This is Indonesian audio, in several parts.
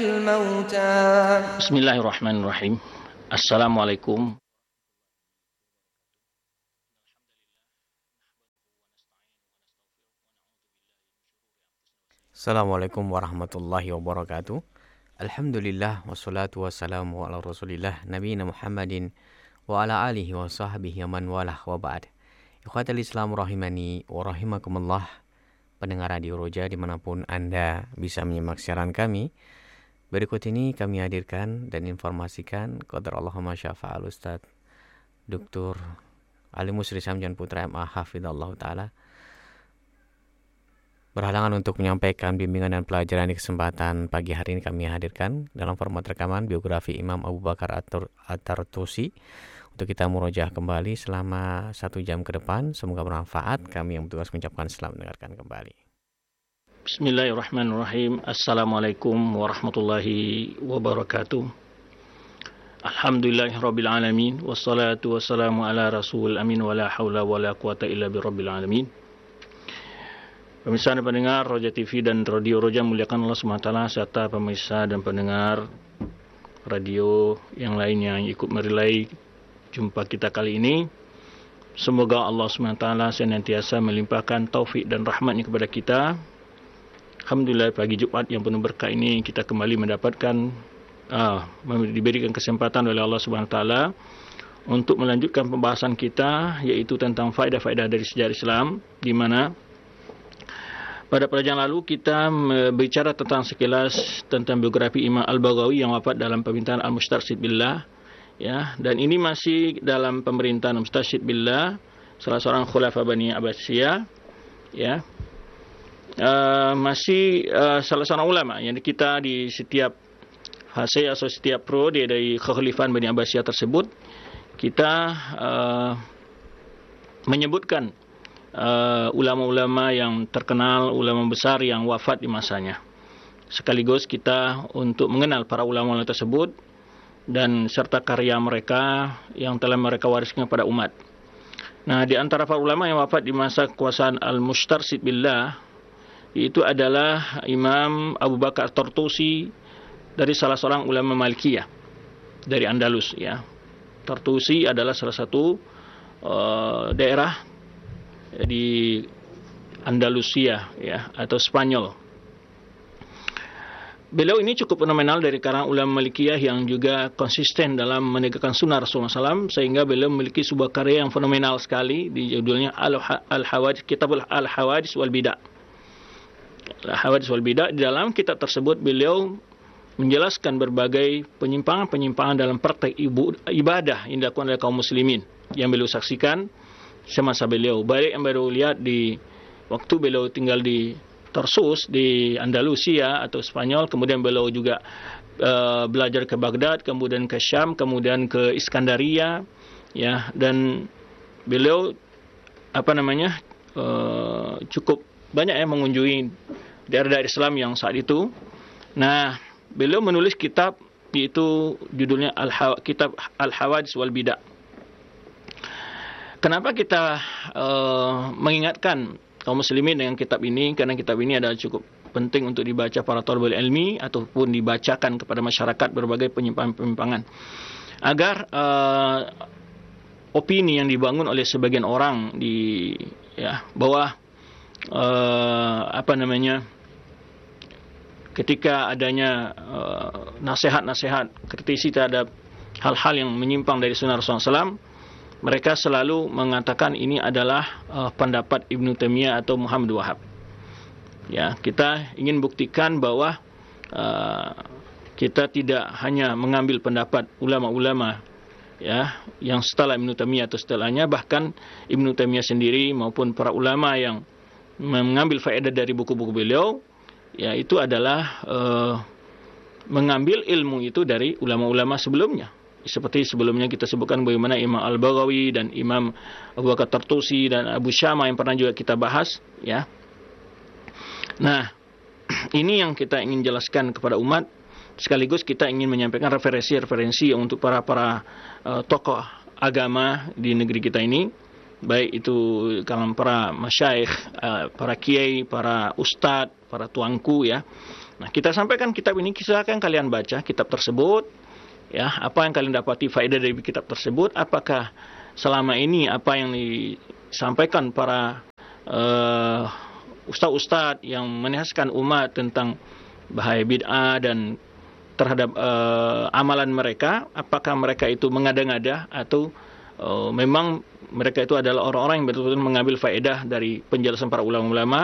الموتى. Bismillahirrahmanirrahim. Assalamualaikum. Assalamualaikum warahmatullahi wabarakatuh. Alhamdulillah wassalatu wassalamu ala rasulillah nabiyina Muhammadin wa ala alihi wa sahbihi man walah wa ba'd. Ikhwatal Islam rahimani wa rahimakumullah. Pendengar Radio Roja dimanapun Anda bisa menyimak siaran kami. Berikut ini kami hadirkan dan informasikan qadar Allahumma syafa'al Ustaz Dr. Ali Musri Samjan Putra MA Hafidhallahu Ta'ala berhalangan untuk menyampaikan bimbingan dan pelajaran di kesempatan pagi hari ini. Kami hadirkan dalam format rekaman biografi Imam Abu Bakar At-Tartusi untuk kita murojaah kembali selama 1 jam ke depan. Semoga bermanfaat. Kami yang bertugas mengucapkan selamat mendengarkan kembali. Bismillahirrahmanirrahim. Assalamualaikum warahmatullahi wabarakatuh. Alhamdulillahirabbil alamin wassalatu wassalamu ala rasul amin wala haula wala quwata illa birabbil alamin. Pemirsa dan pendengar Roja TV dan Radio Roja, muliakan Allah SWT, serta pemirsa dan pendengar radio yang lain yang ikut merilai jumpa kita kali ini. Semoga Allah SWT senantiasa melimpahkan taufik dan rahmatnya kepada kita. Alhamdulillah, pagi Jumat yang penuh berkah ini kita kembali mendapatkan diberikan kesempatan oleh Allah SWT untuk melanjutkan pembahasan kita, yaitu tentang faedah-faedah dari sejarah Islam, di mana pada pelajaran lalu kita berbicara tentang sekilas tentang biografi Imam Al-Baghawi yang wafat dalam pemerintahan Al-Mustarsyid Billah, ya, dan ini masih dalam pemerintahan Al-Mustarsyid Billah, salah seorang khulafa Bani Abbasiyah, ya. Masih salah seorang ulama yang kita di setiap fase atau setiap periode dari kekhalifahan Bani Abbasiyah tersebut kita menyebutkan ulama-ulama yang terkenal, ulama besar yang wafat di masanya. Sekaligus kita untuk mengenal para ulama tersebut dan serta karya mereka yang telah mereka wariskan kepada umat. Nah, di antara para ulama yang wafat di masa kekuasaan Al-Mustarsyid Billah itu adalah Imam Abu Bakar Tartusi, dari salah seorang ulama Malikiyah dari Andalus, ya. Tartusi adalah salah satu daerah di Andalusia, ya, atau Spanyol. Beliau ini cukup fenomenal dari kalangan ulama Malikiyah yang juga konsisten dalam menegakkan sunnah Rasulullah SAW, sehingga beliau memiliki sebuah karya yang fenomenal sekali di judulnya Al-Hawadis, Kitabul Al-Hawadis wal Bidah. Al-Hawadis wal Bidah. Di dalam kitab tersebut beliau menjelaskan berbagai penyimpangan-penyimpangan dalam praktek ibadah yang dilakukan oleh kaum muslimin yang beliau saksikan semasa beliau, baik yang baru lihat di waktu beliau tinggal di Tarsus di Andalusia atau Spanyol, kemudian beliau juga belajar ke Baghdad, kemudian ke Syam, kemudian ke Iskandaria, ya, dan beliau cukup banyak yang mengunjungi daerah-daerah Islam yang saat itu. Nah, beliau menulis kitab yaitu judulnya Kitab Al-Hawadis wal Bidah. Kenapa kita mengingatkan kaum muslimin dengan kitab ini? Karena kitab ini adalah cukup penting untuk dibaca para thalibul ilmi ataupun dibacakan kepada masyarakat berbagai penyimpangan-penyimpangan, agar opini yang dibangun oleh sebagian orang bahwa ketika adanya nasihat-nasihat kritisi terhadap hal-hal yang menyimpang dari sunnah Rasulullah SAW, mereka selalu mengatakan ini adalah pendapat Ibnu Taimiyah atau Muhammad Wahab. Ya, kita ingin buktikan bahwa kita tidak hanya mengambil pendapat ulama-ulama, ya, yang setelah Ibnu Taimiyah atau setelahnya, bahkan Ibnu Taimiyah sendiri maupun para ulama yang mengambil faedah dari buku-buku beliau, ya, itu adalah mengambil ilmu itu dari ulama-ulama sebelumnya. Seperti sebelumnya kita sebutkan bagaimana Imam Al-Baghawi dan Imam Abu Bakar Tartusi dan Abu Syama yang pernah juga kita bahas, ya. Nah, ini yang kita ingin jelaskan kepada umat, sekaligus kita ingin menyampaikan referensi-referensi untuk para tokoh agama di negeri kita ini, baik itu kalangan para masyayikh, para kiai, para ustadz, para tuanku, ya. Nah, kita sampaikan kitab ini, silakan kalian baca kitab tersebut. Ya, apa yang kalian dapati faedah dari kitab tersebut? Apakah selama ini apa yang disampaikan para ustaz-ustaz yang menasihatkan umat tentang bahaya bid'ah dan terhadap amalan mereka, apakah mereka itu mengada-ngada atau memang mereka itu adalah orang-orang yang betul-betul mengambil faedah dari penjelasan para ulama-ulama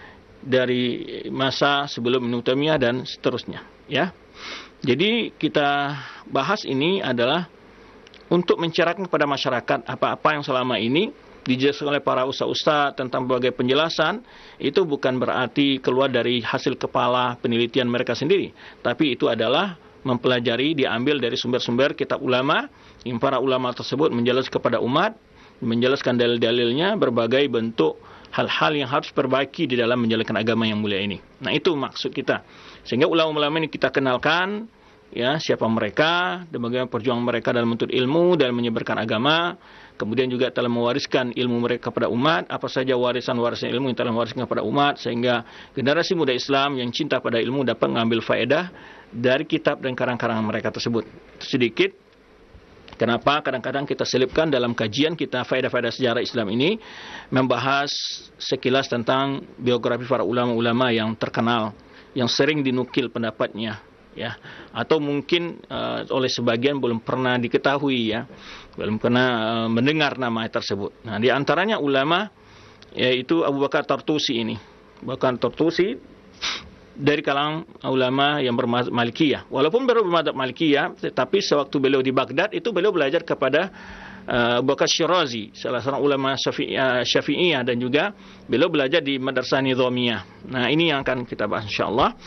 dari masa sebelum Ibnu Taimiyah dan seterusnya, ya. Jadi kita bahas ini adalah untuk mencerahkan kepada masyarakat apa-apa yang selama ini dijelaskan oleh para ustaz-ustaz tentang berbagai penjelasan, itu bukan berarti keluar dari hasil kepala penelitian mereka sendiri, tapi itu adalah mempelajari, diambil dari sumber-sumber kitab ulama yang para ulama tersebut menjelaskan kepada umat, menjelaskan dalil-dalilnya, berbagai bentuk hal-hal yang harus perbaiki di dalam menjalankan agama yang mulia ini. Nah, itu maksud kita. Sehingga ulama-ulama ini kita kenalkan, ya, siapa mereka, dan bagaimana perjuangan mereka dalam menuntut ilmu, dalam menyebarkan agama, kemudian juga telah mewariskan ilmu mereka kepada umat, apa saja warisan-warisan ilmu yang telah mewariskan kepada umat, sehingga generasi muda Islam yang cinta pada ilmu dapat mengambil faedah dari kitab dan karang-karangan mereka tersebut. Sedikit kenapa kadang-kadang kita selipkan dalam kajian kita faedah-faedah sejarah Islam ini membahas sekilas tentang biografi para ulama-ulama yang terkenal, yang sering dinukil pendapatnya, ya, atau mungkin oleh sebagian belum pernah diketahui, ya, belum pernah mendengar nama tersebut. Nah, di antaranya ulama yaitu Abu Bakar Tartusi ini. Abu Bakar Tartusi dari kalangan ulama yang bermadzhab Malikiyah. Walaupun beliau bermadzhab Malikiyah, tetapi sewaktu beliau di Baghdad itu beliau belajar kepada Abu Bakar Syirazi, salah seorang ulama Syafi'iyah, dan juga beliau belajar di Madrasah Nizamiyah. Nah, ini yang akan kita bahas insyaallah.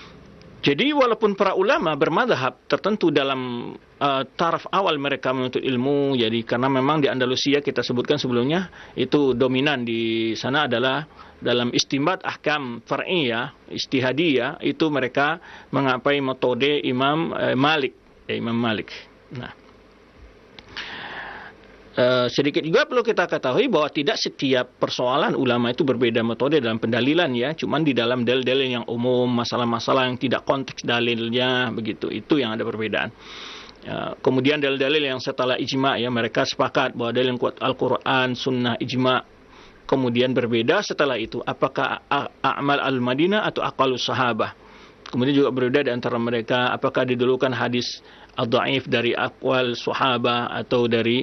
Jadi walaupun para ulama bermadzhab tertentu dalam taraf awal mereka menuntut ilmu, jadi karena memang di Andalusia kita sebutkan sebelumnya itu dominan di sana adalah dalam istinbat ahkam far'iyah, istihadiyah, itu mereka mengapai metode Imam Malik, Imam Malik. Nah, sedikit juga perlu kita ketahui bahwa tidak setiap persoalan ulama itu berbeda metode dalam pendalilan, ya. Cuman di dalam dalil-dalil yang umum, masalah-masalah yang tidak konteks dalilnya, begitu. Itu yang ada perbedaan. Kemudian dalil-dalil yang setelah ijma', ya, mereka sepakat bahwa dalil yang kuat Al-Quran, Sunnah, ijma'. Kemudian berbeda setelah itu, apakah a'mal al-Madinah atau aqalus sahabah. Kemudian juga berbeda di antara mereka, apakah didulukan hadis ad-dhaif dari aqwal sahabah atau dari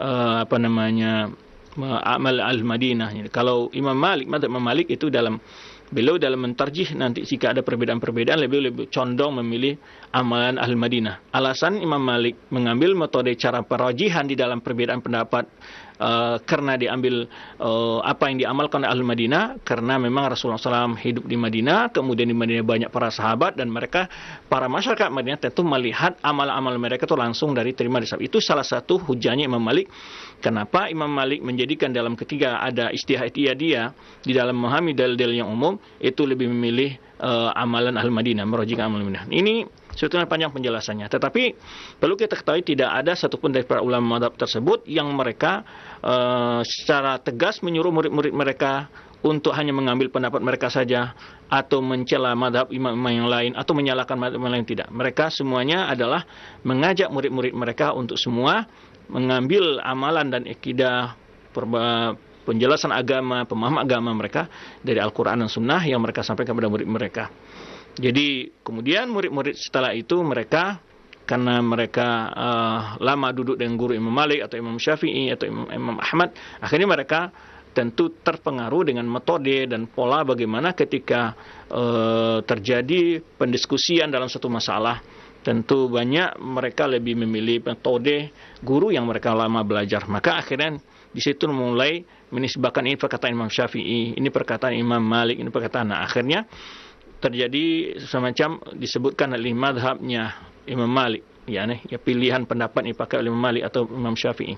amal al-Madinah. Kalau Imam Malik, madzhab Imam Malik itu beliau dalam mentarjih nanti jika ada perbedaan-perbedaan lebih condong memilih amalan al-Madinah. Alasan Imam Malik mengambil metode cara perajihan di dalam perbedaan pendapat karena diambil apa yang diamalkan oleh ahli Madinah, karena memang Rasulullah SAW hidup di Madinah, kemudian di Madinah banyak para sahabat, dan mereka para masyarakat Madinah tentu melihat amal-amal mereka itu langsung dari terima di sahabat. Itu salah satu hujahnya Imam Malik. Kenapa Imam Malik menjadikan dalam ketiga ada istihadiyah dia di dalam memahami dalil-dalil yang umum, itu lebih memilih amalan ahli Madinah, merujukkan amalan Madinah. Ini sebetulnya panjang penjelasannya, tetapi perlu kita ketahui tidak ada satupun dari para ulama mazhab tersebut yang mereka secara tegas menyuruh murid-murid mereka untuk hanya mengambil pendapat mereka saja, atau mencela mazhab imam-imam yang lain, atau menyalahkan mazhab yang lain. Tidak. Mereka semuanya adalah mengajak murid-murid mereka untuk semua mengambil amalan dan akidah, penjelasan agama, pemahaman agama mereka dari Al-Quran dan Sunnah yang mereka sampaikan kepada murid mereka. Jadi kemudian murid-murid setelah itu mereka, karena mereka lama duduk dengan guru Imam Malik atau Imam Syafi'i atau Imam Ahmad, akhirnya mereka tentu terpengaruh dengan metode dan pola bagaimana ketika terjadi pendiskusian dalam satu masalah. Tentu banyak mereka lebih memilih metode guru yang mereka lama belajar. Maka akhirnya di situ mulai menisbahkan ini perkataan Imam Syafi'i, ini perkataan Imam Malik, ini perkataan. Nah, akhirnya terjadi semacam disebutkan oleh mazhabnya Imam Malik, ya pilihan pendapat yang dipakai oleh Imam Malik atau Imam Syafi'i.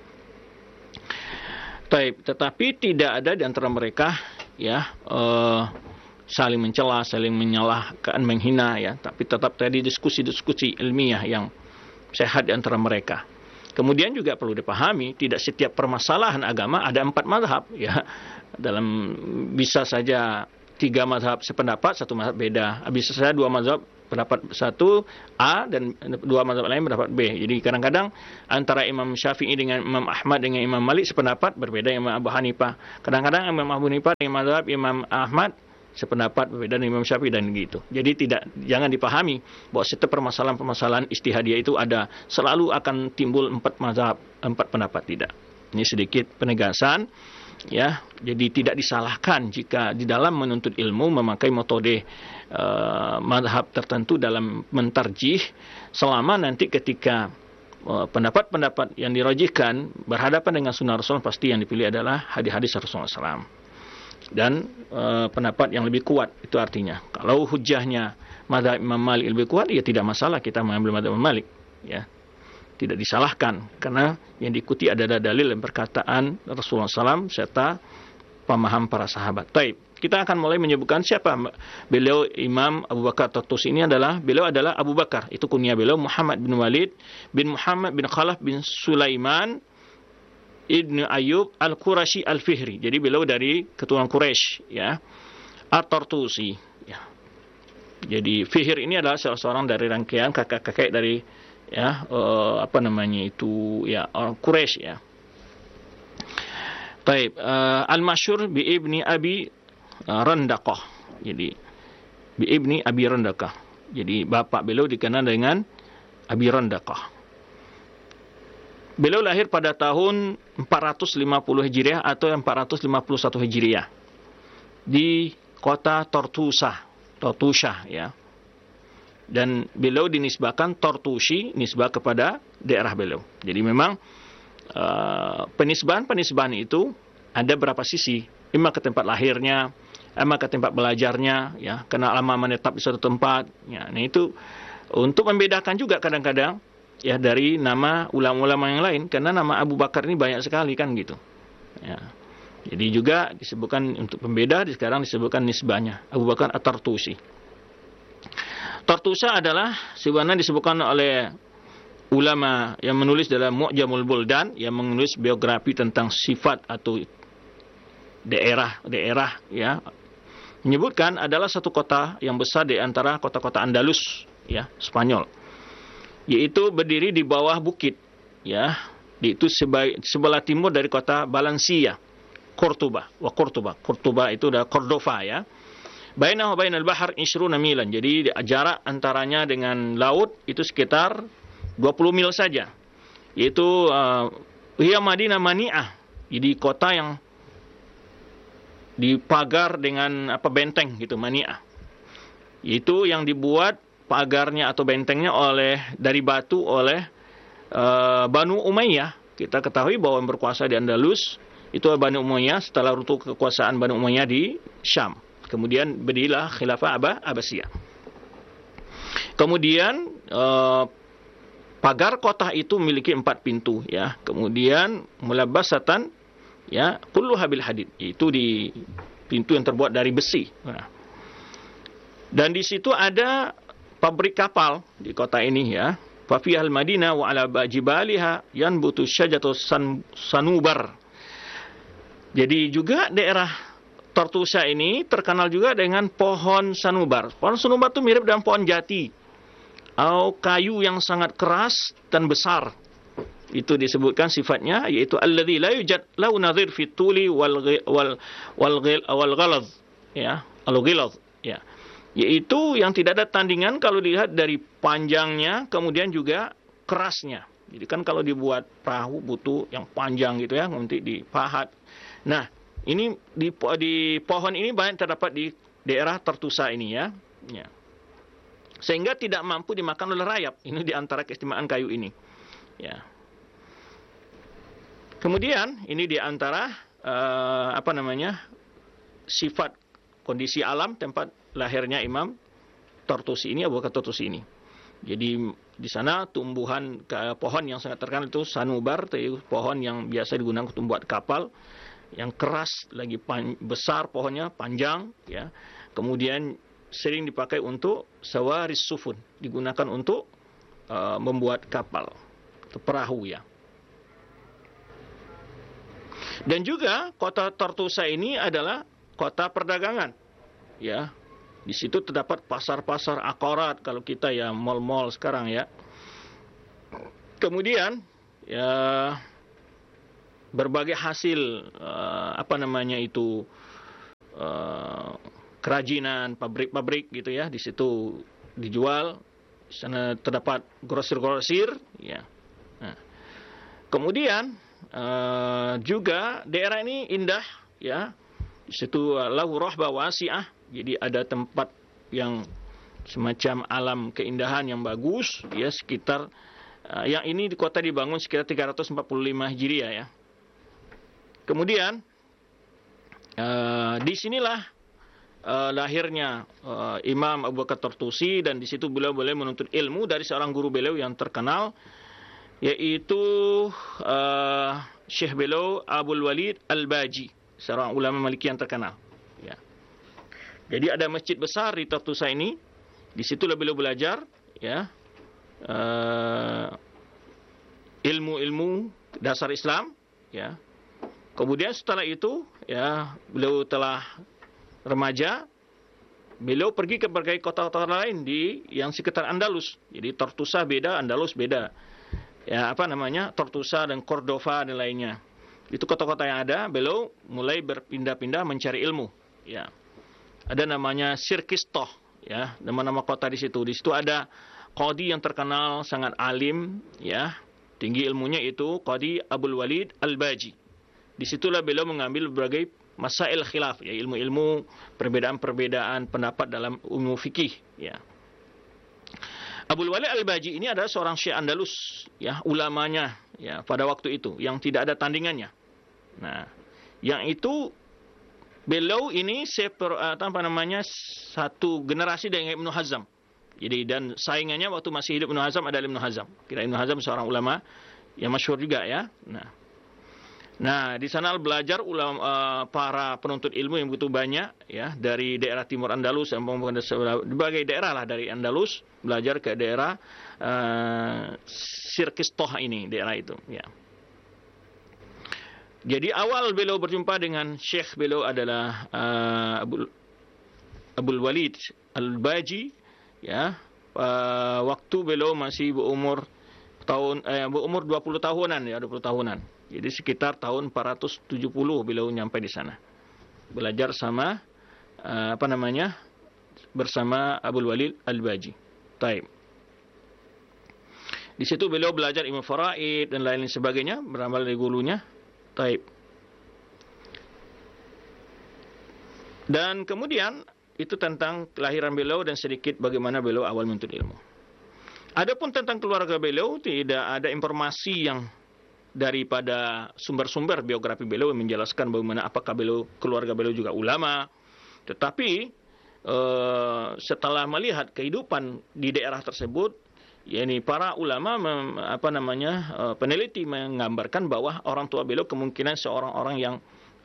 Tetapi tidak ada di antara mereka, ya, saling mencela, saling menyalahkan, menghina, ya, tapi tetap tadi diskusi-diskusi ilmiah yang sehat di antara mereka. Kemudian juga perlu dipahami, tidak setiap permasalahan agama ada 4 mazhab, ya. Bisa saja 3 mazhab sependapat, 1 mazhab beda. Bisa saja 2 mazhab pendapat 1 A dan 2 mazhab lain pendapat B. Jadi kadang-kadang antara Imam Syafi'i dengan Imam Ahmad dengan Imam Malik sependapat, berbeda dengan Abu Hanifah. Kadang-kadang Imam Abu Hanifah dengan mazhab Imam Ahmad sependapat, berbeda dengan Imam Syafi'i dan gitu. Jadi jangan dipahami bahwa setiap permasalahan-permasalahan ijtihadiyah itu ada, selalu akan timbul 4 mazhab, 4 pendapat, tidak. Ini sedikit penegasan, ya. Jadi tidak disalahkan jika di dalam menuntut ilmu memakai metode mazhab tertentu dalam mentarjih, selama nanti ketika pendapat-pendapat yang dirajihkan berhadapan dengan sunnah Rasul, pasti yang dipilih adalah hadis-hadis Rasulullah SAW. Dan pendapat yang lebih kuat, itu artinya kalau hujahnya mazhab Imam Malik lebih kuat, ya tidak masalah kita mengambil mazhab Imam Malik, ya. Tidak disalahkan, karena yang diikuti adalah dalil dan perkataan Rasulullah SAW serta pemaham para sahabat. Baik, kita akan mulai menyebutkan siapa beliau. Imam Abu Bakar Tartusi ini beliau adalah Abu Bakar, itu kunyah beliau, Muhammad bin Walid bin Muhammad bin Khalaf bin Sulaiman Ibnu Ayyub Al-Qurashi Al-Fihri. Jadi beliau dari keturunan Quraisy, ya. At-Tartusi, ya. Jadi Fihr ini adalah salah seorang dari rangkaian kakek-kakek dari, ya, orang Quraisy, ya. Taib, al-masyhur bi Ibni Abi Randaqah. Jadi bi Ibni Abi Randaqah. Jadi bapak beliau dikenal dengan Abi Randaqah. Beliau lahir pada tahun 450 Hijriah atau 451 Hijriah di kota Tortusa, ya. Dan beliau dinisbahkan Tortusi, nisbah kepada daerah beliau. Jadi memang penisbahan itu ada berapa sisi, imma ke tempat lahirnya, imma ke tempat belajarnya, ya, karena lama menetap di suatu tempat, ya. Nah itu untuk membedakan juga kadang-kadang, ya, dari nama ulama-ulama yang lain, karena nama Abu Bakar ini banyak sekali kan gitu, ya. Jadi juga disebutkan untuk pembeda, sekarang disebutkan nisbahnya Abu Bakar At-Tartusi. Tartusa adalah sebenarnya disebutkan oleh ulama yang menulis dalam Mu'jamul Buldan, yang menulis biografi tentang sifat atau daerah, ya, menyebutkan adalah satu kota yang besar di antara kota-kota Andalus, ya, Spanyol, yaitu berdiri di bawah bukit, ya, itu sebelah timur dari kota Valencia, Cordoba. Cordoba itu adalah Cordova, ya. Bainahu bainal bahar 20 milan. Jadi jarak antaranya dengan laut itu sekitar 20 mil saja. Yaitu hiya Madinah Mani'ah. Jadi kota yang dipagar dengan benteng gitu, Mani'ah. Itu yang dibuat pagarnya atau bentengnya dari batu oleh Banu Umayyah. Kita ketahui bahwa yang berkuasa di Andalus itu Banu Umayyah setelah runtuh kekuasaan Banu Umayyah di Syam. Kemudian berdirilah Khilafah Abbasiyah. Kemudian pagar kota itu memiliki 4 pintu, ya. Kemudian mulabasatan, ya, kulluha bil hadid. Itu di pintu yang terbuat dari besi. Nah. Dan di situ ada pabrik kapal di kota ini, ya. Fa fihal Madinah wa ala jibaliha yanbutu syajatu sanubar. Jadi juga daerah Tortusa ini terkenal juga dengan pohon sanubar. Pohon sanubar itu mirip dengan pohon jati, atau kayu yang sangat keras dan besar. Itu disebutkan sifatnya, yaitu alladzi la yujad lahu nadhir fi tuli wal ghalaz, ya, al-ghilaz, ya. Yaitu yang tidak ada tandingan kalau dilihat dari panjangnya, kemudian juga kerasnya. Jadi kan kalau dibuat perahu butuh yang panjang gitu, ya, nanti dipahat. Nah, ini di pohon ini banyak terdapat di daerah Tortusa ini, ya. Ya. Sehingga tidak mampu dimakan oleh rayap. Ini di antara keistimewaan kayu ini, ya. Kemudian ini di antara sifat kondisi alam tempat lahirnya Imam Tartusi ini, Abu Bakar Tartusi ini. Jadi di sana tumbuhan pohon yang sangat terkenal itu sanubar, itu pohon yang biasa digunakan untuk membuat kapal, yang keras, lagi besar pohonnya, panjang, ya. Kemudian sering dipakai untuk sawaris sufun, digunakan untuk membuat kapal atau perahu, ya. Dan juga kota Tortosa ini adalah kota perdagangan, ya. Di situ terdapat pasar-pasar akarat kalau kita ya mal-mal sekarang ya. Kemudian ya berbagai hasil kerajinan pabrik-pabrik gitu ya, di situ dijual. Di sana terdapat grosir-grosir ya. Nah, kemudian juga daerah ini indah ya. Di situ lahu rahbah wasi'ah, jadi ada tempat yang semacam alam keindahan yang bagus ya, sekitar yang ini di kota dibangun sekitar 345 Hijriah ya. Kemudian disinilah lahirnya Imam Abu Bakar Tartusi, dan di situ beliau boleh menuntut ilmu dari seorang guru beliau yang terkenal, yaitu Syekh beliau Abdul Walid Al-Baji, seorang ulama Maliki yang terkenal. Ya. Jadi ada masjid besar di Tartusa ini, di situlah beliau belajar, ya, ilmu-ilmu dasar Islam, ya. Kemudian setelah itu, ya, beliau telah remaja, beliau pergi ke berbagai kota-kota lain yang sekitar Andalus. Jadi Tartusa beda, Andalus beda. Ya, Tartusa dan Cordova dan lainnya. Itu kota-kota yang ada, beliau mulai berpindah-pindah mencari ilmu. Ya. Ada namanya Sirkistoh, ya, nama-nama kota di situ. Di situ ada qadi yang terkenal sangat alim, ya, tinggi ilmunya, itu Qadi Abdul Walid Al-Baji. Disitulah beliau mengambil berbagai masail khilaf, ya, ilmu-ilmu perbedaan-perbedaan pendapat dalam ilmu fikih, ya. Abdul Walid Al-Baji ini adalah seorang Syekh Andalus, ya, ulamanya, ya, pada waktu itu yang tidak ada tandingannya. Nah, yang itu beliau ini satu generasi dengan Ibnu Hazm. Jadi dan saingannya waktu masih hidup Ibnu Hazm adalah Ibnu Hazm. Kira Ibnu Hazm seorang ulama yang masyhur juga, ya. Nah, di sana belajar ulama, para penuntut ilmu yang begitu banyak, ya, dari daerah timur Andalus, berbagai daerah lah dari Andalus, belajar ke daerah Sirkistoh ini, daerah itu, ya. Jadi awal beliau berjumpa dengan Syekh beliau adalah Abdul Walid Al-Baji, ya, waktu beliau masih berumur 20 tahunan, ya, 20 tahunan. Jadi sekitar tahun 470 beliau nyampai di sana. Belajar sama bersama Abdul Walid Al-Baji. Taib. Di situ beliau belajar ilmu faraid dan lain-lain sebagainya, beramal dari gurunya. Taib. Dan kemudian itu tentang kelahiran beliau dan sedikit bagaimana beliau awal menuntut ilmu. Adapun tentang keluarga beliau, tidak ada informasi yang daripada sumber-sumber biografi beliau yang menjelaskan bagaimana apakah keluarga beliau juga ulama. Tetapi setelah melihat kehidupan di daerah tersebut, yakni para ulama peneliti menggambarkan bahwa orang tua beliau kemungkinan seorang orang yang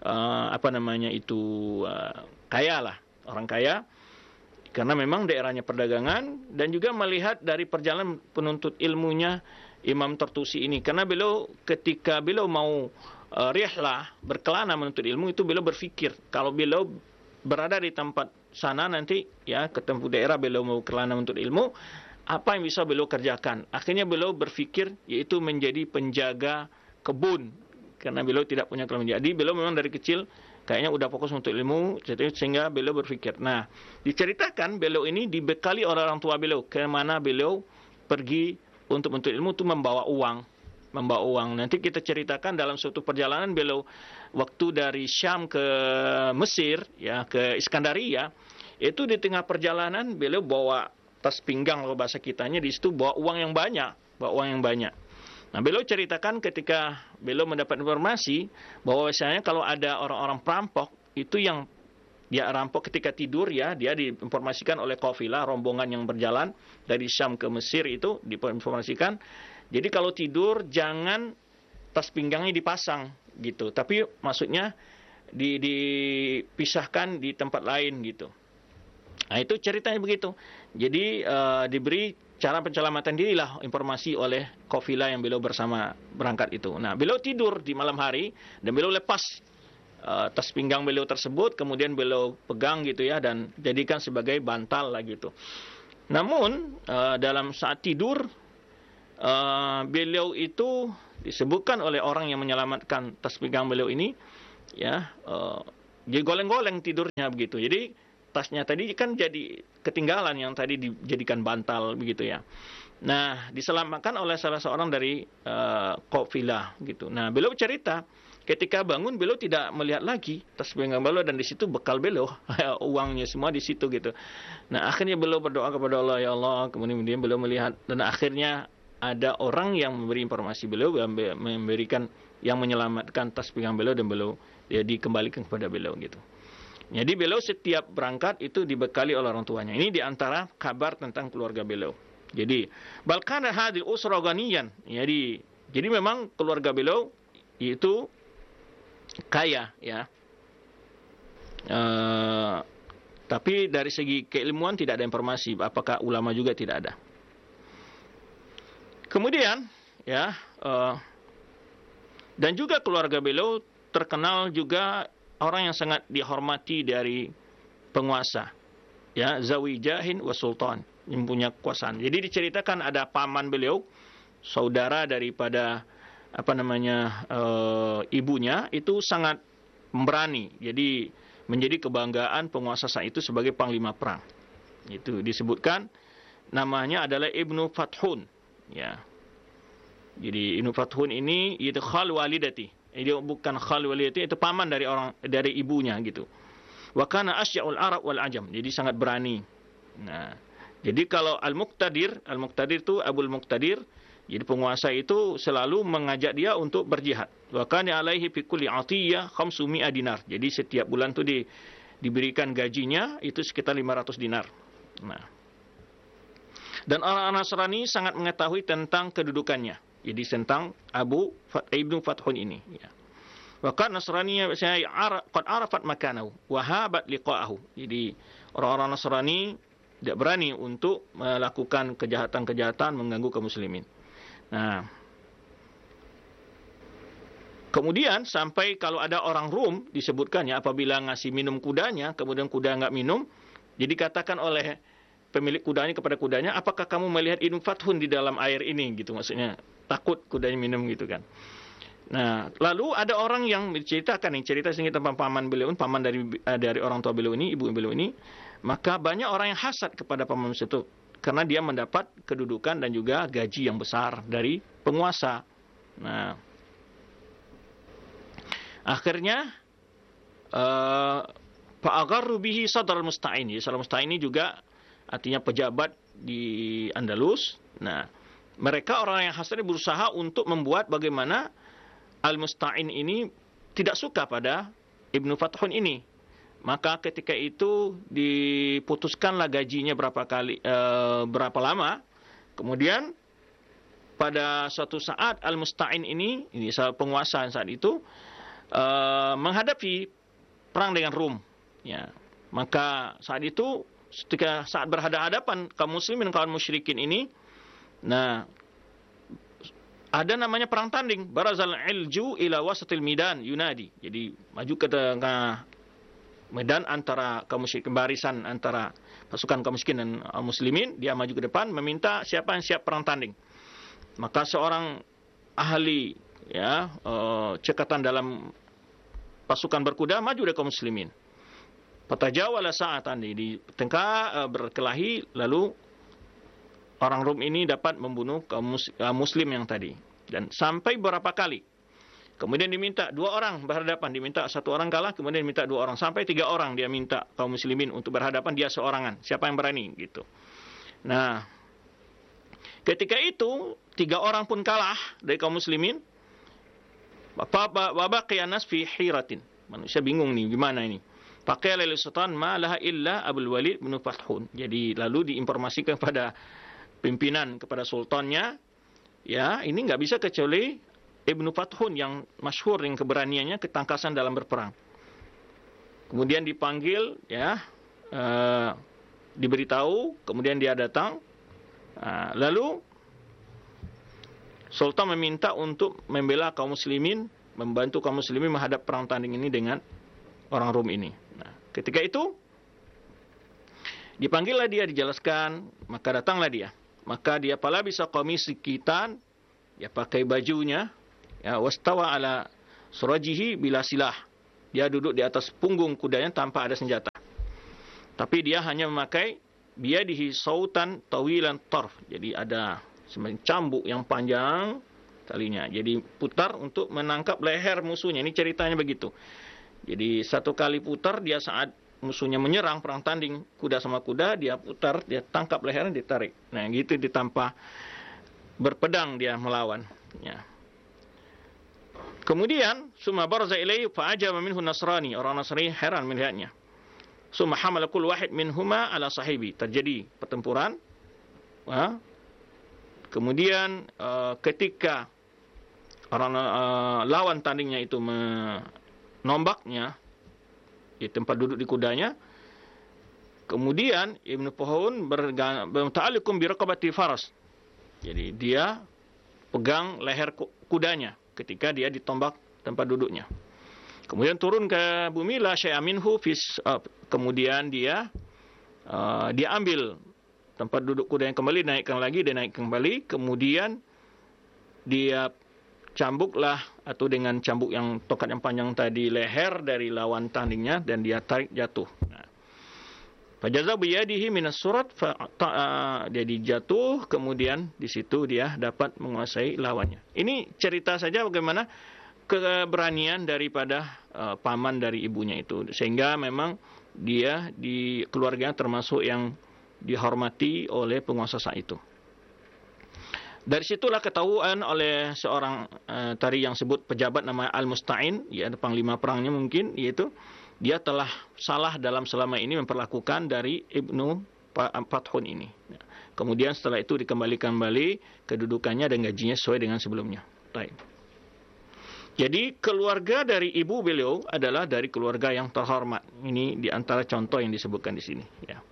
kaya lah, orang kaya, karena memang daerahnya perdagangan, dan juga melihat dari perjalanan penuntut ilmunya Imam Tartusi ini, karena beliau ketika beliau mau rihlah berkelana menuntut ilmu, itu beliau berfikir kalau beliau berada di tempat sana nanti, ya, ke tempat daerah beliau mau kelana menuntut ilmu, apa yang bisa beliau kerjakan. Akhirnya beliau berfikir yaitu menjadi penjaga kebun, karena beliau tidak punya kebun. Jadi beliau memang dari kecil kayaknya udah fokus untuk ilmu, sehingga beliau berfikir. Nah, diceritakan beliau ini dibekali oleh orang tua beliau, kemana beliau pergi untuk menuntut ilmu itu membawa uang. Nanti kita ceritakan dalam suatu perjalanan beliau waktu dari Syam ke Mesir, ya, ke Iskandaria, itu di tengah perjalanan beliau bawa tas pinggang, kalau bahasa kitanya di situ bawa uang yang banyak. Nah, beliau ceritakan ketika beliau mendapat informasi bahwa misalnya kalau ada orang-orang perampok, itu yang dia rampok ketika tidur, ya, dia diinformasikan oleh kafilah rombongan yang berjalan dari Syam ke Mesir, itu diinformasikan. Jadi kalau tidur jangan tas pinggangnya dipasang gitu, tapi maksudnya dipisahkan di tempat lain gitu. Nah, itu ceritanya begitu. Jadi diberi cara penyelamatan dirilah informasi oleh kafilah yang beliau bersama berangkat itu. Nah, beliau tidur di malam hari dan beliau lepas tas pinggang beliau tersebut, kemudian beliau pegang gitu ya, dan jadikan sebagai bantal lah gitu. Namun dalam saat tidur, beliau itu disebutkan oleh orang yang menyelamatkan tas pinggang beliau ini, ya, dia goleng-goleng tidurnya begitu. Jadi tasnya tadi kan jadi ketinggalan yang tadi dijadikan bantal begitu ya. Nah, diselamatkan oleh salah seorang dari kafilah gitu. Nah, beliau cerita ketika bangun beliau tidak melihat lagi tas pinggang beliau, dan di situ bekal beliau, uangnya semua di situ gitu. Nah, akhirnya beliau berdoa kepada Allah, ya Allah, kemudian beliau melihat, dan akhirnya ada orang yang memberi informasi beliau, memberikan, yang menyelamatkan tas pinggang beliau, dan beliau dikembalikan kepada beliau gitu. Jadi beliau setiap berangkat itu dibekali oleh orang tuanya. Ini diantara kabar tentang keluarga beliau. Jadi balkan hadil usra ghaniyan. Jadi memang keluarga beliau itu kaya ya. Tapi dari segi keilmuan tidak ada informasi, apakah ulama juga tidak ada. Kemudian ya, dan juga keluarga beliau terkenal juga orang yang sangat dihormati dari penguasa, ya, zawi jahin wa sultan, yang punya kekuasaan. Jadi diceritakan ada paman beliau, saudara daripada ibunya, itu sangat berani. Jadi menjadi kebanggaan penguasa saat itu sebagai panglima perang. Itu disebutkan namanya adalah Ibnu Fathun, ya. Jadi Ibnu Fathun ini itu khal walidati. Dia bukan khal walidati, itu paman dari ibunya gitu. Wa kana asya'ul Arab wal Ajam. Jadi sangat berani. Nah, jadi kalau Al-Muqtadir itu Abul Muqtadir, jadi penguasa itu selalu mengajak dia untuk berjihad. Wa kana alaihi fi kulli atiyah 500 dinar. Jadi setiap bulan tu diberikan gajinya itu sekitar 500 dinar. Nah. Dan orang Nasrani sangat mengetahui tentang kedudukannya. Jadi tentang Ibnu Fathun ini, ya. Wa kana Nasrani qad arafat makanahu wa habat liqa'ahu. Jadi orang-orang Nasrani tidak berani untuk melakukan kejahatan-kejahatan mengganggu kaum muslimin. Nah, kemudian sampai kalau ada orang Rum disebutkannya apabila ngasih minum kudanya, kemudian kuda enggak minum, jadi katakan oleh pemilik kudanya kepada kudanya, apakah kamu melihat Ibnu Fathun di dalam air ini gitu, maksudnya takut kudanya minum gitu kan. Nah, lalu ada orang yang menceritakan, yang cerita sehingga tentang paman beliau, paman dari orang tua beliau ini, ibu beliau ini, maka banyak orang yang hasad kepada paman itu karena dia mendapat kedudukan dan juga gaji yang besar dari penguasa. Nah, akhirnya fa'agharru bihi sadr al-musta'in. Sadr al-musta'in ini juga artinya pejabat di Andalus. Nah, mereka orang yang hasad berusaha untuk membuat bagaimana Al-Musta'in ini tidak suka pada Ibnu Fathun ini. Maka ketika itu diputuskanlah gajinya berapa lama. Kemudian pada suatu saat Al-Musta'in ini penguasa saat itu menghadapi perang dengan Rum. Ya, maka saat itu saat berhadapan kaum muslimin dan kaum musyrikin ini, nah, ada namanya perang tanding, barazal ilju ila wasatil midan yunadi. Jadi maju ke tengah medan antara kaum musyrikin, barisan antara pasukan kaum musyrikin dan muslimin, dia maju ke depan meminta siapa yang siap perang tanding. Maka seorang ahli cekatan dalam pasukan berkuda maju dari kaum muslimin. Fatajawala sa'atan, di tengah berkelahi, lalu orang Rum ini dapat membunuh kaum muslim yang tadi. Dan sampai berapa kali. Kemudian diminta 2 orang berhadapan, diminta 1 orang kalah, kemudian diminta 2 orang, sampai 3 orang dia minta kaum muslimin untuk berhadapan, dia seorangan. Siapa yang berani gitu. Nah, ketika itu 3 orang pun kalah dari kaum muslimin. Wa baqiya nas fi hiratin. Manusia bingung nih, gimana ini? Faqala lil sultan ma laha illa Abul Walid bin Fathun. Jadi lalu diinformasikan kepada pimpinan, kepada sultannya, ya, ini enggak bisa kecuali Ibnu Fathun yang masyhur dengan keberaniannya, ketangkasan dalam berperang. Kemudian dipanggil, ya, diberitahu, kemudian dia datang. Lalu sultan meminta untuk membela kaum muslimin membantu kaum muslimin menghadap perang tanding ini dengan orang Rom ini. Nah, ketika itu dipanggillah dia, dijelaskan, maka datanglah dia. Maka dia pala bisa komisi kitan, dia pakai bajunya, ya, wastawa ala surajihi bila silah. Dia duduk di atas punggung kudanya tanpa ada senjata. Tapi dia hanya memakai biadihi sautan tawilan tarf. Jadi ada semacam cambuk yang panjang talinya. Jadi putar untuk menangkap leher musuhnya. Ini ceritanya begitu. Jadi satu kali putar, dia saat musuhnya menyerang perang tanding kuda sama kuda, dia putar, dia tangkap lehernya, ditarik. Nah, gitu ditampa berpedang dia melawan. Ya. Kemudian summa barza ilaihi fa'ajaba minhu Nasrani. Orang Nasrani heran melihatnya. Summa hamala kull wahid minhuma ala sahibi. Terjadi pertempuran. Kemudian ketika orang lawan tandingnya itu menombaknya di tempat duduk di kudanya, kemudian Ibnu Pohon berta'alliqum bi raqabati faras. Jadi dia pegang leher kudanya ketika dia ditombak tempat duduknya. Kemudian turun ke bumi, la syai'a minhu kemudian dia ambil tempat duduk kuda yang kembali, naikkan lagi, dia naik kembali, kemudian dia cambuklah atau dengan cambuk yang tokat yang panjang tadi leher dari lawan tandingnya dan dia tarik jatuh. Fajaza biyadihi minas surat, dia dijatuh, kemudian di situ dia dapat menguasai lawannya. Ini cerita saja bagaimana keberanian daripada paman dari ibunya itu, sehingga memang dia di keluarganya termasuk yang dihormati oleh penguasa saat itu. Dari situlah ketahuan oleh seorang tadi yang sebut pejabat namanya Al-Musta'in, ya, panglima perangnya mungkin, yaitu dia telah salah dalam selama ini memperlakukan dari Ibnu Fathun ini. Kemudian setelah itu dikembalikan kembali kedudukannya dan gajinya sesuai dengan sebelumnya. Baik. Jadi keluarga dari ibu beliau adalah dari keluarga yang terhormat. Ini di antara contoh yang disebutkan di sini. Ya.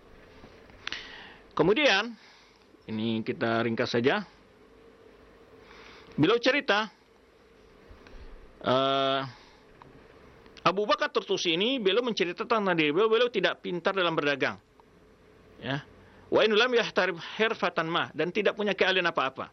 Kemudian ini kita ringkas saja. Beliau cerita Abu Bakar Turtusi ini beliau menceritakan tentang diri beliau tidak pintar dalam berdagang. Ya. Wa in lam yahtarib hirfatan ma, dan tidak punya keahlian apa-apa.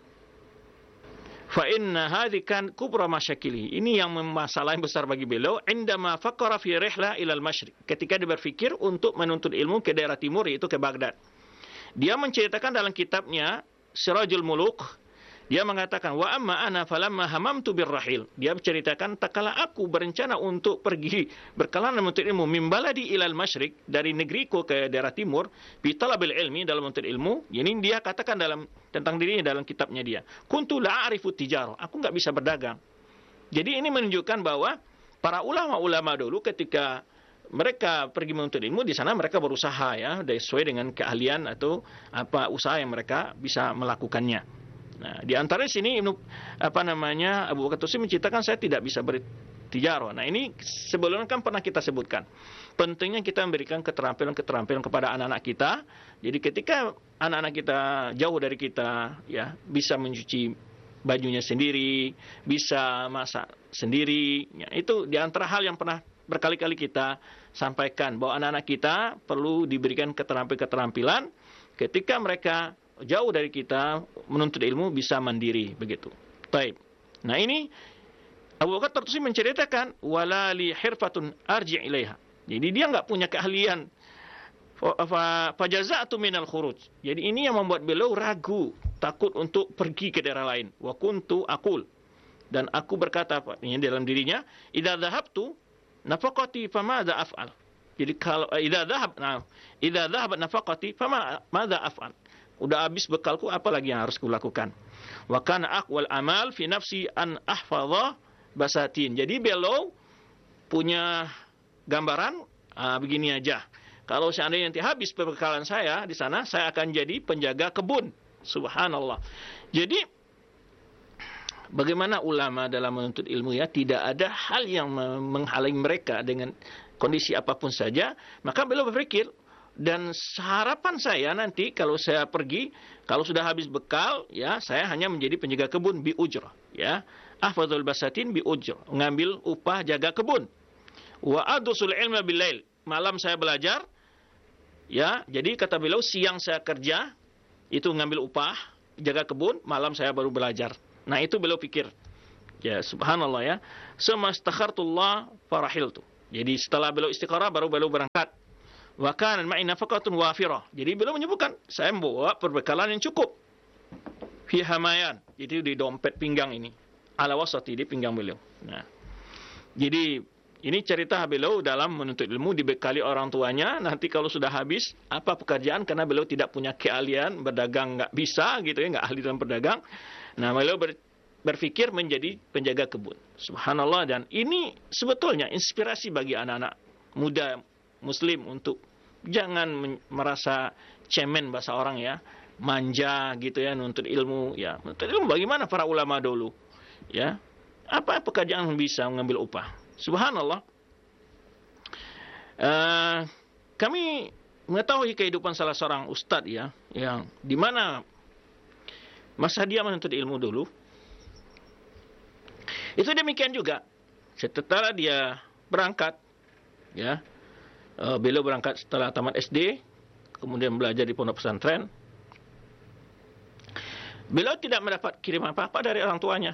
Fa inna hadhi kan kubra masyakili. Ini yang masalah yang besar bagi beliau indama faqara fi rihla ila al-masyriq. Ketika dia berfikir untuk menuntut ilmu ke daerah timur, yaitu ke Baghdad. Dia menceritakan dalam kitabnya Sirajul Muluk, dia mengatakan wa amma ana falamma hamamtu birrahil. Dia menceritakan tak kala aku berencana untuk pergi berkelana menuntut ilmu min baladi ilal masyriq, dari negeriku ke daerah timur, bi talabil ilmi, dalam menuntut ilmu. Ini dia katakan tentang dirinya dalam kitabnya dia. Kuntu la a'rifu tijarah. Aku enggak bisa berdagang. Jadi ini menunjukkan bahwa para ulama-ulama dulu ketika mereka pergi menuntut ilmu, di sana mereka berusaha, ya, sesuai dengan keahlian atau apa usaha yang mereka bisa melakukannya. Nah, di antara sini Abu Bakar Turtusi menceritakan saya tidak bisa bertijarah. Nah, ini sebelumnya kan pernah kita sebutkan. Pentingnya kita memberikan keterampilan kepada anak-anak kita. Jadi ketika anak-anak kita jauh dari kita, ya, bisa mencuci bajunya sendiri, bisa masak sendiri. Ya, itu di antara hal yang pernah berkali-kali kita sampaikan, bahwa anak-anak kita perlu diberikan keterampilan ketika mereka jauh dari kita menuntut ilmu bisa mandiri, begitu. Baik. Nah, ini Abu Bakar Turtusi menceritakan wala li hirfatun arji' ilaiha. Jadi dia enggak punya keahlian. Fajaza'tu minal khuruj. Jadi ini yang membuat beliau ragu, takut untuk pergi ke daerah lain. Wa kuntu aqul. Dan aku berkata ini dalam dirinya, idza dhahabtu nafaqati famadza af'al. Jadi kalau idza dhahabat nafaqati famadza af'al. Udah habis bekalku, apa lagi yang harus kulakukan? Wa kana aqwal amal fi nafsi an ahfadha basatin. Jadi beliau punya gambaran begini aja. Kalau seandainya nanti habis perbekalan saya di sana, saya akan jadi penjaga kebun. Subhanallah. Jadi bagaimana ulama dalam menuntut ilmu, ya, tidak ada hal yang menghalangi mereka dengan kondisi apapun saja. Maka beliau berpikir, dan harapan saya nanti kalau saya pergi, kalau sudah habis bekal, ya, saya hanya menjadi penjaga kebun bi ujrah, ya. ahfadzul basatin bi ujr, ngambil upah jaga kebun. Wa adusul ilma bilail, malam saya belajar. Ya, jadi kata beliau siang saya kerja, itu ngambil upah jaga kebun, malam saya baru belajar. Nah, itu beliau pikir. Ya, subhanallah ya. Semastakhartullah farahiltu. Jadi setelah beliau istikharah baru beliau berangkat. Wa kana ma'i nafaqatun wafirah. Jadi beliau menyebutkan, saya membawa perbekalan yang cukup. Fi hamayan. Jadi di dompet pinggang ini. Ala wasati, di pinggang beliau. Nah. Jadi ini cerita beliau dalam menuntut ilmu, dibekali orang tuanya. Nanti kalau sudah habis, apa pekerjaan? Karena beliau tidak punya keahlian, berdagang nggak bisa gitu ya, nggak ahli dalam berdagang. Nah, beliau berpikir menjadi penjaga kebun. Subhanallah, dan ini sebetulnya inspirasi bagi anak-anak muda muslim untuk jangan merasa cemen bahasa orang ya, manja gitu ya, nuntut ilmu ya. Nuntut ilmu bagaimana para ulama dulu ya? Apa pekerjaan yang bisa mengambil upah? Subhanallah. Kami mengetahui kehidupan salah seorang ustadz ya, yang di mana masa dia menuntut ilmu dulu. Itu demikian juga. Setelah dia berangkat, ya, beliau berangkat setelah tamat SD, kemudian belajar di pondok pesantren. Beliau tidak mendapat kirim apa-apa dari orang tuanya.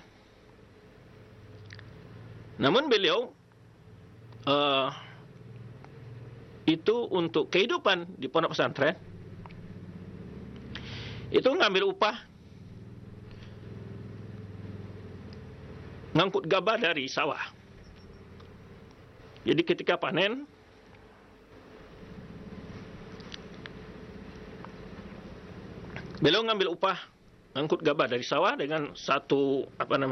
Namun beliau itu untuk kehidupan di pondok pesantren itu ngambil upah ngangkut gabah dari sawah. Jadi ketika panen beliau ngambil upah ngangkut gabah dari sawah dengan satu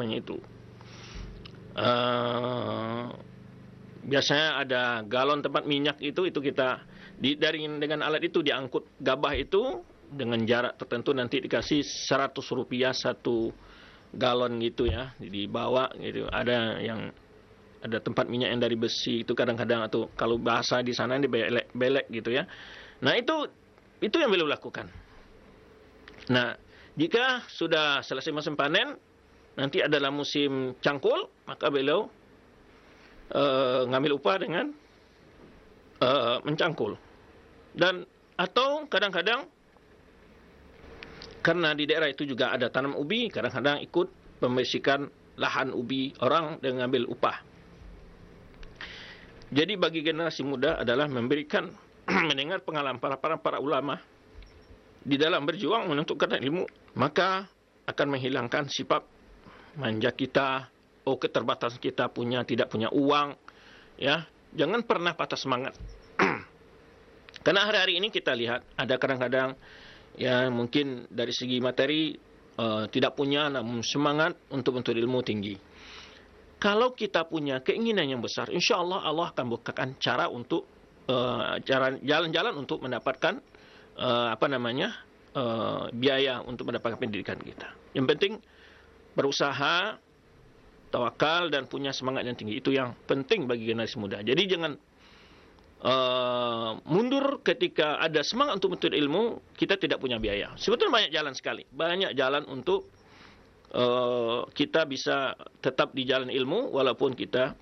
biasanya ada galon tempat minyak itu kita dengan alat itu diangkut gabah itu dengan jarak tertentu, nanti dikasih 100 rupiah satu galon gitu ya, dibawa gitu. Ada tempat minyak yang dari besi itu kadang-kadang, atau kalau bahasa di sana ini belek gitu ya. Nah, itu yang beliau lakukan. Nah, jika sudah selesai musim panen, nanti adalah musim cangkul, maka beliau ngambil upah dengan mencangkul. Dan atau kadang-kadang karena di daerah itu juga ada tanam ubi, kadang-kadang ikut membersihkan lahan ubi orang dengan ngambil upah. Jadi bagi generasi muda adalah memberikan mendengar pengalaman para ulama di dalam berjuang menuntut ilmu, maka akan menghilangkan sifat manja kita, keterbatasan kita tidak punya uang, ya. Jangan pernah patah semangat. Karena hari-hari ini kita lihat ada kadang-kadang ya mungkin dari segi materi tidak punya, namun semangat untuk ilmu tinggi. Kalau kita punya keinginan yang besar, insya Allah Allah akan bukakan cara untuk jalan-jalan untuk mendapatkan biaya untuk mendapatkan pendidikan kita. Yang penting berusaha, tawakal, dan punya semangat yang tinggi. Itu yang penting bagi generasi muda. Jadi jangan mundur ketika ada semangat untuk menuntut ilmu, kita tidak punya biaya. Sebetulnya banyak jalan sekali. Banyak jalan untuk kita bisa tetap di jalan ilmu walaupun kita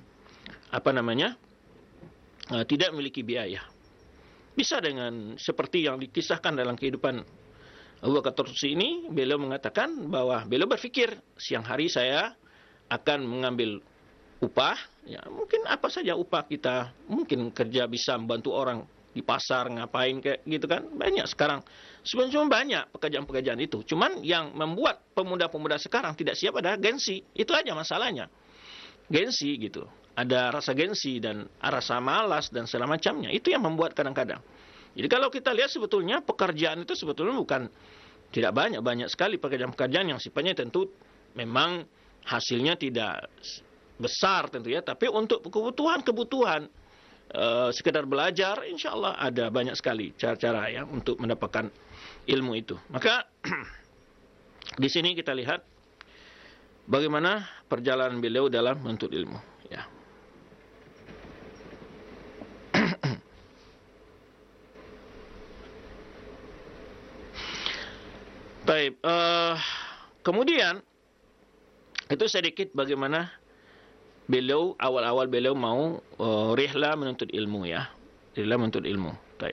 tidak memiliki biaya. Bisa dengan seperti yang dikisahkan dalam kehidupan Abu Bakar Turtusi ini, beliau mengatakan bahwa beliau berpikir siang hari saya akan mengambil upah, ya mungkin apa saja upah kita, mungkin kerja bisa membantu orang di pasar, ngapain kayak gitu kan, banyak sekarang. Sebenarnya banyak pekerjaan-pekerjaan itu. Cuman yang membuat pemuda-pemuda sekarang tidak siap adalah gengsi. Itu aja masalahnya. Gengsi gitu. Ada rasa gengsi dan rasa malas dan segala macamnya. Itu yang membuat kadang-kadang. Jadi kalau kita lihat sebetulnya pekerjaan itu sebetulnya bukan tidak banyak sekali pekerjaan-pekerjaan yang sifatnya tentu memang hasilnya tidak besar tentu ya, tapi untuk kebutuhan sekedar belajar, insya Allah ada banyak sekali cara-cara ya untuk mendapatkan ilmu itu. Maka di sini kita lihat bagaimana perjalanan beliau dalam menuntut ilmu. Ya. Baik. Kemudian Itu sedikit bagaimana beliau awal-awal beliau mau rihlah menuntut ilmu ya. Rihlah menuntut ilmu. Baik.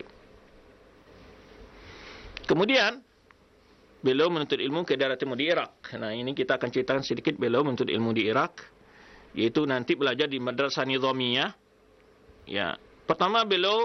Kemudian beliau menuntut ilmu ke daerah timur di Iraq. Nah, ini kita akan ceritakan sedikit beliau menuntut ilmu di Iraq, yaitu nanti belajar di Madrasah Nizamiyah. Ya, pertama beliau